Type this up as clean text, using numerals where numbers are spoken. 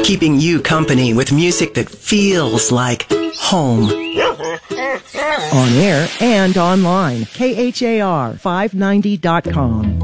keeping you company with music that feels like home. On air and online. KHAR590.com.